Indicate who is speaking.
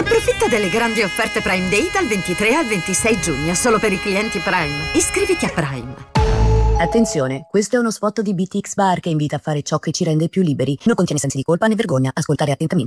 Speaker 1: Approfitta delle grandi offerte Prime Day dal 23 al 26 giugno, solo per i clienti Prime. Iscriviti a Prime.
Speaker 2: Attenzione, questo è uno spot di BTX Bar che invita a fare ciò che ci rende più liberi. Non contiene sensi di colpa né vergogna. Ascoltare attentamente.